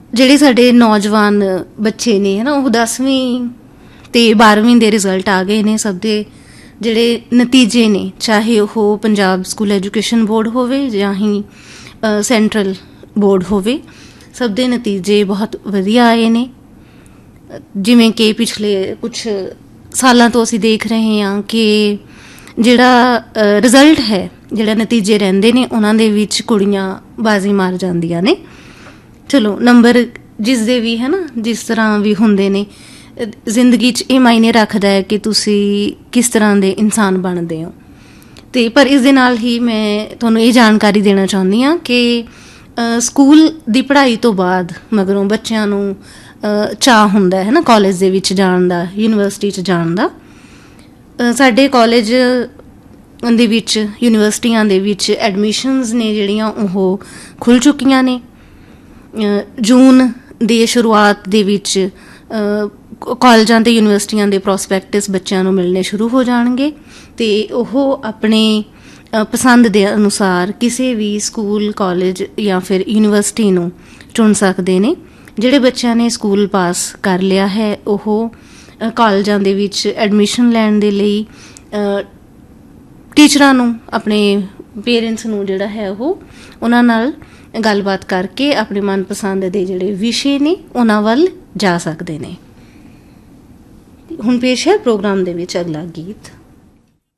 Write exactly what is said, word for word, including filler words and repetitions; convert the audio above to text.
ਜਿਹੜੇ ਸਾਡੇ ਨੌਜਵਾਨ ਬੱਚੇ ਨੇ ਹੈ ਨਾ, ਉਹ ਦਸਵੀਂ ਅਤੇ ਬਾਰ੍ਹਵੀਂ ਦੇ ਰਿਜ਼ਲਟ ਆ ਗਏ ਨੇ। ਸਭ ਦੇ ਜਿਹੜੇ ਨਤੀਜੇ ਨੇ, ਚਾਹੇ ਉਹ ਪੰਜਾਬ ਸਕੂਲ ਐਜੂਕੇਸ਼ਨ ਬੋਰਡ ਹੋਵੇ ਜਾਂ ਹੀ ਸੈਂਟਰਲ ਬੋਰਡ ਹੋਵੇ, ਸਭ ਦੇ ਨਤੀਜੇ ਬਹੁਤ ਵਧੀਆ ਆਏ ਨੇ। ਜਿਵੇਂ ਕਿ ਪਿਛਲੇ ਕੁਛ ਸਾਲਾਂ ਤੋਂ ਅਸੀਂ ਦੇਖ ਰਹੇ ਹਾਂ ਕਿ ਜਿਹੜਾ ਰਿਜ਼ਲਟ ਹੈ, ਜਿਹੜਾ ਨਤੀਜੇ ਰਹਿੰਦੇ ਨੇ, ਉਹਨਾਂ ਦੇ ਵਿੱਚ ਕੁੜੀਆਂ ਬਾਜ਼ੀ ਮਾਰ ਜਾਂਦੀਆਂ ਨੇ। ਚਲੋ, ਨੰਬਰ ਜਿਸ ਦੇ ਵੀ ਹੈ ਨਾ, ਜਿਸ ਤਰ੍ਹਾਂ ਵੀ ਹੁੰਦੇ ਨੇ, ਜ਼ਿੰਦਗੀ 'ਚ ਇਹ ਮਾਇਨੇ ਰੱਖਦਾ ਹੈ ਕਿ ਤੁਸੀਂ ਕਿਸ ਤਰ੍ਹਾਂ ਦੇ ਇਨਸਾਨ ਬਣਦੇ ਹੋ। ਅਤੇ ਪਰ ਇਸ ਦੇ ਨਾਲ ਹੀ ਮੈਂ ਤੁਹਾਨੂੰ ਇਹ ਜਾਣਕਾਰੀ ਦੇਣਾ ਚਾਹੁੰਦੀ ਹਾਂ ਕਿ ਸਕੂਲ ਦੀ ਪੜ੍ਹਾਈ ਤੋਂ ਬਾਅਦ ਮਗਰੋਂ ਬੱਚਿਆਂ ਨੂੰ ਚਾਅ ਹੁੰਦਾ ਹੈ ਨਾ ਕਾਲਜ ਦੇ ਵਿੱਚ ਜਾਣ ਦਾ, ਯੂਨੀਵਰਸਿਟੀ 'ਚ ਜਾਣ ਦਾ। ਸਾਡੇ ਕਾਲਜ ਦੇ ਵਿੱਚ, ਯੂਨੀਵਰਸਿਟੀਆਂ ਦੇ ਵਿੱਚ ਐਡਮਿਸ਼ਨਸ ਨੇ ਜਿਹੜੀਆਂ ਉਹ ਖੁੱਲ੍ਹ ਚੁੱਕੀਆਂ ਨੇ। ਜੂਨ ਦੀ ਸ਼ੁਰੂਆਤ ਦੇ ਵਿੱਚ ਕਾਲਜਾਂ ਅਤੇ ਯੂਨੀਵਰਸਿਟੀਆਂ ਦੇ ਪ੍ਰੋਸਪੈਕਟਸ ਬੱਚਿਆਂ ਨੂੰ ਮਿਲਣੇ ਸ਼ੁਰੂ ਹੋ ਜਾਣਗੇ ਅਤੇ ਉਹ ਆਪਣੇ ਪਸੰਦ ਦੇ ਅਨੁਸਾਰ ਕਿਸੇ ਵੀ ਸਕੂਲ, ਕਾਲਜ ਜਾਂ ਫਿਰ ਯੂਨੀਵਰਸਿਟੀ ਨੂੰ ਚੁਣ ਸਕਦੇ ਨੇ। ਜਿਹੜੇ ਬੱਚਿਆਂ ਨੇ ਸਕੂਲ ਪਾਸ ਕਰ ਲਿਆ ਹੈ, ਉਹ ਕਾਲਜਾਂ ਦੇ ਵਿੱਚ ਐਡਮਿਸ਼ਨ ਲੈਣ ਦੇ ਲਈ ਟੀਚਰਾਂ ਨੂੰ, ਆਪਣੇ ਪੇਰੈਂਟਸ ਨੂੰ ਜਿਹੜਾ ਹੈ ਉਹ ਉਹਨਾਂ ਨਾਲ ਗੱਲਬਾਤ ਕਰਕੇ ਆਪਣੇ ਮਨਪਸੰਦ ਦੇ ਜਿਹੜੇ ਵਿਸ਼ੇ ਨੇ ਉਹਨਾਂ ਵੱਲ ਜਾ ਸਕਦੇ ਨੇ। ਹੁਣ ਪੇਸ਼ ਹੈ ਪ੍ਰੋਗਰਾਮ ਦੇ ਵਿੱਚ ਅਗਲਾ ਗੀਤ।